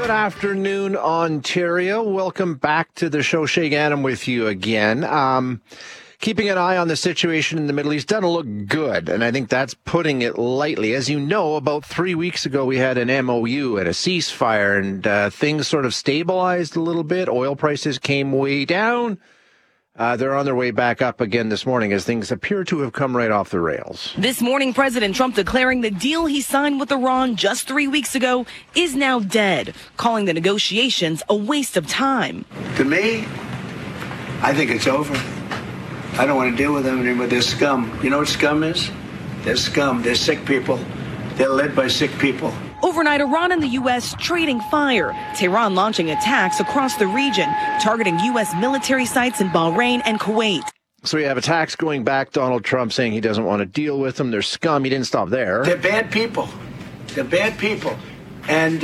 Good afternoon, Ontario. Welcome back to the show. Shay Gannon with you again. Keeping an eye on the situation in the Middle East doesn't look good, and I think that's putting it lightly. As you know, about 3 weeks ago, we had an MOU and a ceasefire, and things sort of stabilized a little bit. Oil prices came way down. They're on their way back up again this morning as things appear to have come right off the rails. This morning, President Trump declaring the deal he signed with Iran just 3 weeks ago is now dead, calling the negotiations a waste of time. To me, I think it's over. I don't want to deal with them anymore. They're scum. You know what scum is? They're scum. They're sick people. They're led by sick people. Overnight, Iran and the U.S. trading fire. Tehran launching attacks across the region, targeting U.S. military sites in Bahrain and Kuwait. So we have attacks going back. Donald Trump saying he doesn't want to deal with them. They're scum. He didn't stop there. They're bad people. They're bad people. And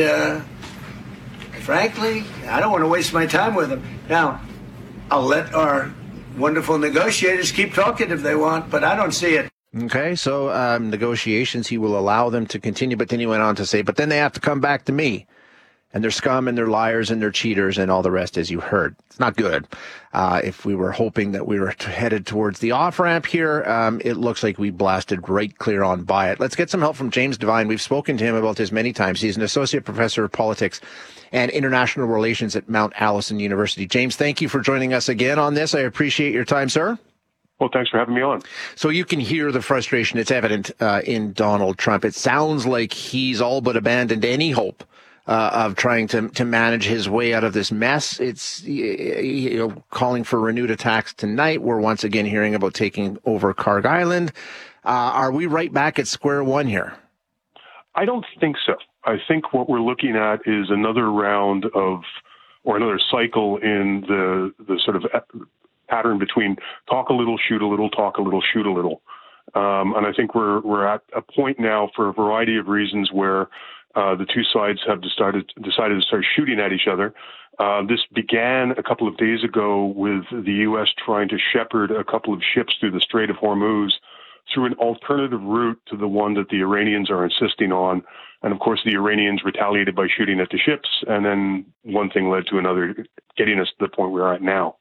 frankly, I don't want to waste my time with them. Now, I'll let our wonderful negotiators keep talking if they want, but I don't see it. Okay, so negotiations, he will allow them to continue, but then he went on to say, but then they have to come back to me. And they're scum and they're liars and they're cheaters and all the rest, as you heard. It's not good. If we were hoping that we were headed towards the off-ramp here, it looks like we blasted right clear on by it. Let's get some help from James Devine. We've spoken to him about this many times. He's an associate professor of politics and international relations at Mount Allison University. James, thank you for joining us again on this. I appreciate your time, sir. Well, thanks for having me on. So you can hear the frustration. It's evident in Donald Trump. It sounds like he's all but abandoned any hope of trying to manage his way out of this mess. It's calling for renewed attacks tonight. We're once again hearing about taking over Kharg Island. Are we right back at square one here? I don't think so. I think what we're looking at is another round of, or another cycle in the sort of pattern between talk a little, shoot a little, talk a little, shoot a little. And I think we're at a point now for a variety of reasons where the two sides have decided to start shooting at each other. This began a couple of days ago with the U.S. trying to shepherd a couple of ships through the Strait of Hormuz through an alternative route to the one that the Iranians are insisting on. And of course, the Iranians retaliated by shooting at the ships. And then one thing led to another, getting us to the point we're at now.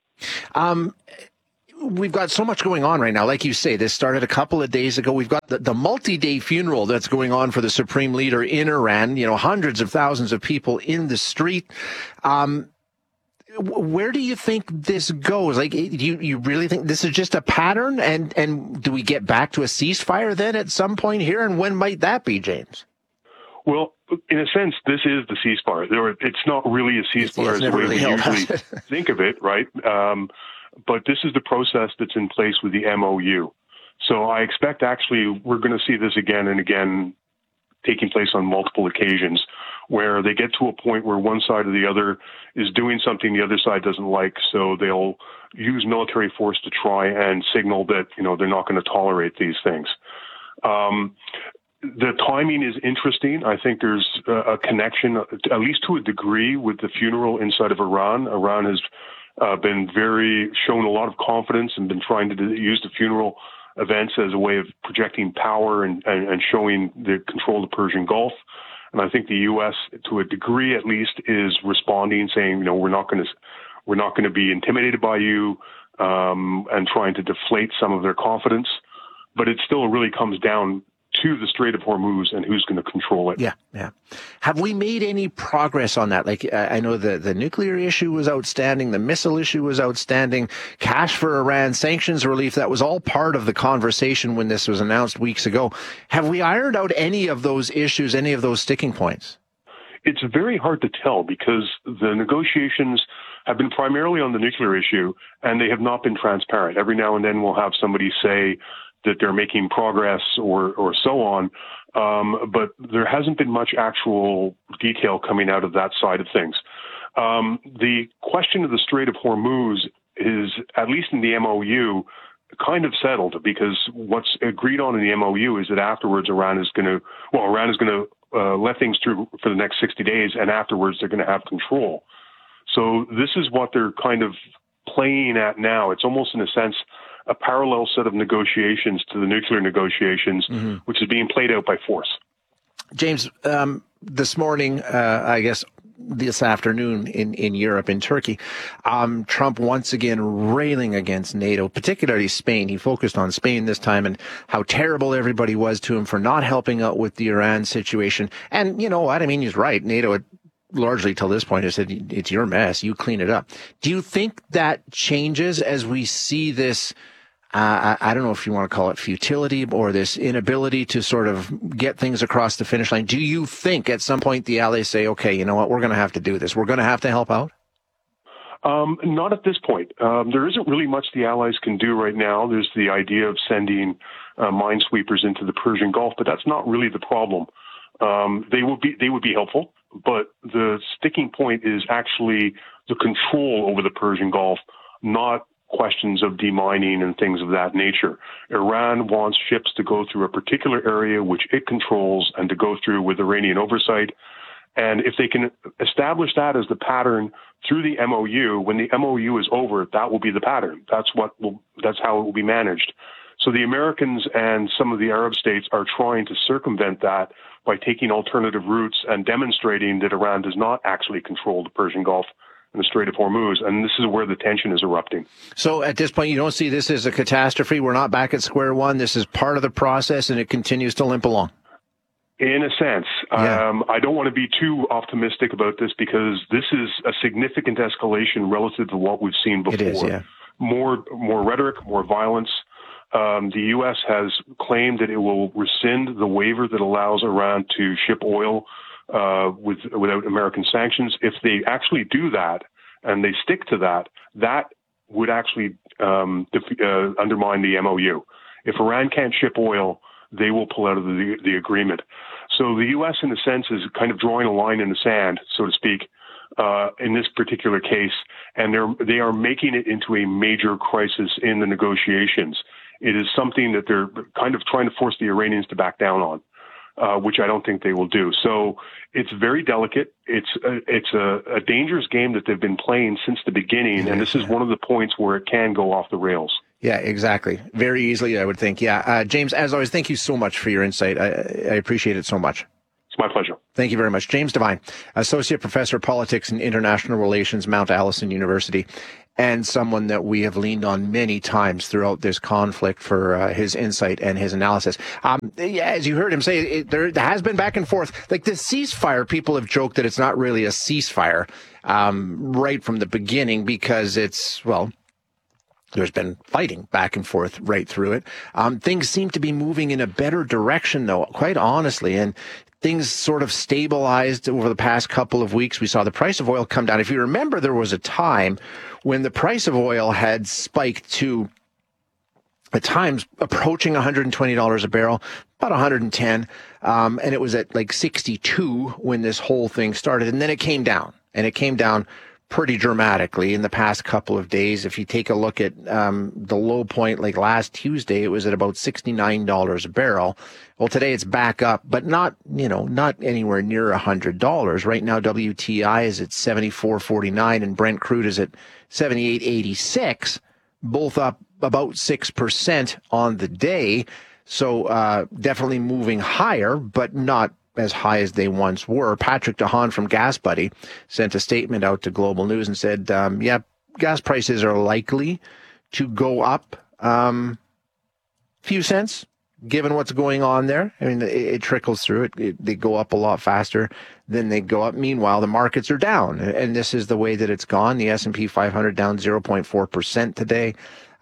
We've got so much going on right now. Like you say, this started a couple of days ago. We've got the multi-day funeral that's going on for the supreme leader in Iran, hundreds of thousands of people in the street. Where do you think this goes? Like, do you really think this is just a pattern? And do we get back to a ceasefire then at some point here? And when might that be, James? Well, in a sense, this is the ceasefire. It's not really a ceasefire as the way we usually think of it, right? But this is the process that's in place with the MOU. So I expect actually we're going to see this again and again taking place on multiple occasions where they get to a point where one side or the other is doing something the other side doesn't like. So they'll use military force to try and signal that, they're not going to tolerate these things. The timing is interesting. I think there's a connection, at least to a degree, with the funeral inside of Iran. Iran has shown a lot of confidence and been trying to use the funeral events as a way of projecting power and showing the control of the Persian Gulf. And I think the U.S., to a degree at least, is responding, saying, we're not going to be intimidated by you, and trying to deflate some of their confidence. But it still really comes down to the Strait of Hormuz and who's going to control it. Yeah. Have we made any progress on that? Like, I know the nuclear issue was outstanding. The missile issue was outstanding. Cash for Iran, sanctions relief, that was all part of the conversation when this was announced weeks ago. Have we ironed out any of those issues, any of those sticking points? It's very hard to tell because the negotiations have been primarily on the nuclear issue, and they have not been transparent. Every now and then we'll have somebody say that they're making progress or so on. But there hasn't been much actual detail coming out of that side of things. The question of the Strait of Hormuz is, at least in the MOU, kind of settled because what's agreed on in the MOU is that afterwards Iran is going to let things through for the next 60 days, and afterwards they're going to have control. So this is what they're kind of playing at now. It's almost, in a sense, a parallel set of negotiations to the nuclear negotiations, which is being played out by force. James, this morning, I guess this afternoon in Europe, in Turkey. Trump once again railing against NATO, particularly Spain. He focused on Spain this time and how terrible everybody was to him for not helping out with the Iran situation. And you know what? I mean, he's right. NATO had largely till this point has said, it's your mess. You clean it up. Do you think that changes as we see this, I don't know if you want to call it futility or this inability to sort of get things across the finish line? Do you think at some point the allies say, okay, you know what, we're going to have to do this. We're going to have to help out? Not at this point. There isn't really much the allies can do right now. There's the idea of sending minesweepers into the Persian Gulf, but that's not really the problem. They would be helpful, but the sticking point is actually the control over the Persian Gulf, not questions of demining and things of that nature. Iran wants ships to go through a particular area which it controls and to go through with Iranian oversight. And if they can establish that as the pattern through the MOU, when the MOU is over, that will be the pattern. That's how it will be managed. So the Americans and some of the Arab states are trying to circumvent that by taking alternative routes and demonstrating that Iran does not actually control the Persian Gulf and the Strait of Hormuz. And this is where the tension is erupting. So at this point, you don't see this as a catastrophe? We're not back at square one? This is part of the process and it continues to limp along? In a sense. Yeah. I don't want to be too optimistic about this because this is a significant escalation relative to what we've seen before. It is, yeah. More rhetoric, more violence. The U.S. has claimed that it will rescind the waiver that allows Iran to ship oil without American sanctions. If they actually do that and they stick to that, that would actually undermine the MOU. If Iran can't ship oil, they will pull out of the agreement. So the U.S., in a sense, is kind of drawing a line in the sand, so to speak, in this particular case, and they are making it into a major crisis in the negotiations. It is something that they're kind of trying to force the Iranians to back down on, which I don't think they will do. So it's very delicate. It's a dangerous game that they've been playing since the beginning, and this is one of the points where it can go off the rails. Yeah, exactly. Very easily, I would think. Yeah. James, as always, thank you so much for your insight. I appreciate it so much. It's my pleasure. Thank you very much. James Devine, Associate Professor of Politics and International Relations, Mount Allison University, and someone that we have leaned on many times throughout this conflict for his insight and his analysis. As you heard him say, there has been back and forth. Like the ceasefire, people have joked that it's not really a ceasefire right from the beginning because it's, well, there's been fighting back and forth right through it. Things seem to be moving in a better direction, though, quite honestly, and things sort of stabilized over the past couple of weeks. We saw the price of oil come down. If you remember, there was a time when the price of oil had spiked to, at times, approaching $120 a barrel, about 110, and it was at like 62 when this whole thing started, and then it came down, and it came down pretty dramatically in the past couple of days. If you take a look at the low point, like last Tuesday, it was at about $69 a barrel. Well, today it's back up, but not anywhere near $100. Right now, WTI is at $74.49 and Brent crude is at $78.86, both up about 6% on the day. So definitely moving higher, but not as high as they once were. Patrick DeHaan from Gas Buddy sent a statement out to Global News and said, gas prices are likely to go up a few cents, given what's going on there. I mean, it trickles through. They go up a lot faster than they go up. Meanwhile, the markets are down, and this is the way that it's gone. The S&P 500 down 0.4% today.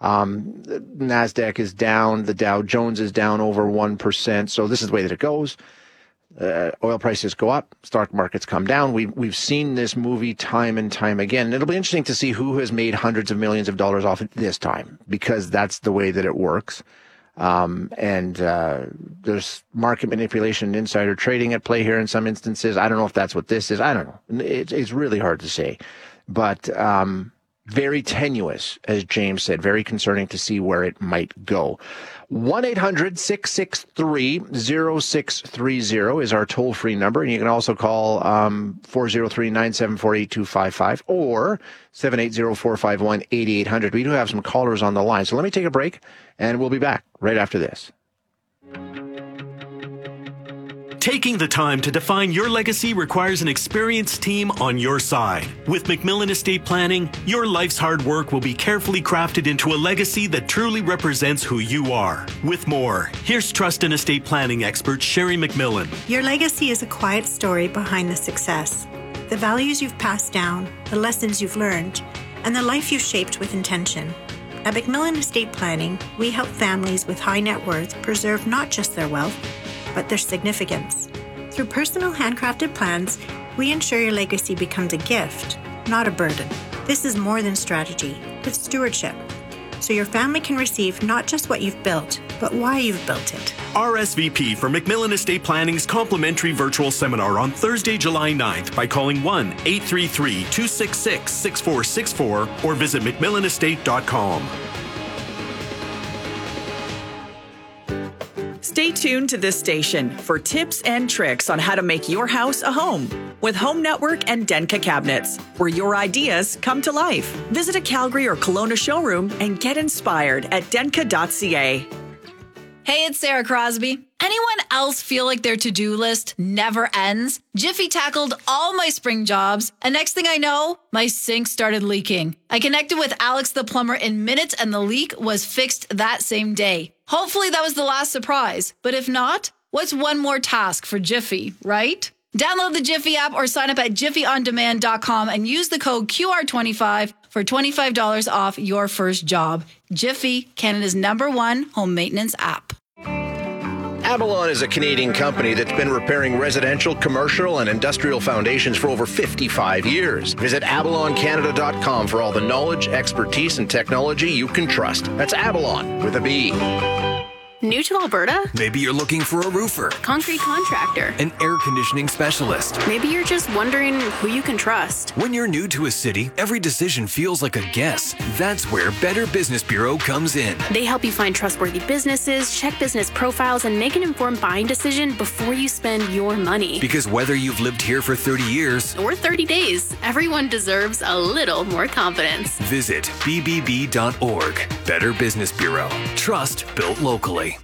The NASDAQ is down. The Dow Jones is down over 1%. So this is the way that it goes. Oil prices go up, stock markets come down. We've seen this movie time and time again. And it'll be interesting to see who has made hundreds of millions of dollars off it this time, because that's the way that it works. And there's market manipulation and insider trading at play here in some instances. I don't know if that's what this is. I don't know. It's really hard to say. But very tenuous, as James said, very concerning to see where it might go. 1-800-663-0630 is our toll-free number, and you can also call 403-974-8255 or 780-451-8800. We do have some callers on the line, so let me take a break, and we'll be back right after this. Taking the time to define your legacy requires an experienced team on your side. With Macmillan Estate Planning, your life's hard work will be carefully crafted into a legacy that truly represents who you are. With more, here's Trust and Estate Planning expert Sherry McMillan. Your legacy is a quiet story behind the success. The values you've passed down, the lessons you've learned, and the life you've shaped with intention. At Macmillan Estate Planning, we help families with high net worth preserve not just their wealth, but their significance. Through personal handcrafted plans, we ensure your legacy becomes a gift, not a burden. This is more than strategy, it's stewardship. So your family can receive not just what you've built, but why you've built it. RSVP for Macmillan Estate Planning's complimentary virtual seminar on Thursday, July 9th by calling 1-833-266-6464 or visit macmillanestate.com. Stay tuned to this station for tips and tricks on how to make your house a home with Home Network and Denka Cabinets, where your ideas come to life. Visit a Calgary or Kelowna showroom and get inspired at denka.ca. Hey, it's Sarah Crosby. Anyone else feel like their to-do list never ends? Jiffy tackled all my spring jobs, and next thing I know, my sink started leaking. I connected with Alex the plumber in minutes, and the leak was fixed that same day. Hopefully that was the last surprise, but if not, what's one more task for Jiffy, right? Download the Jiffy app or sign up at jiffyondemand.com and use the code QR25 for $25 off your first job. Jiffy, Canada's #1 home maintenance app. Avalon is a Canadian company that's been repairing residential, commercial, and industrial foundations for over 55 years. Visit avaloncanada.com for all the knowledge, expertise, and technology you can trust. That's Avalon with a B. New to Alberta? Maybe you're looking for a roofer, Concrete contractor, an air conditioning specialist. Maybe you're just wondering who you can trust. When you're new to a city, every decision feels like a guess. That's where Better Business Bureau comes in. They help you find trustworthy businesses, check business profiles, and make an informed buying decision before you spend your money. Because whether you've lived here for 30 years or 30 days, everyone deserves a little more confidence. Visit bbb.org. Better Business Bureau. Trust built locally.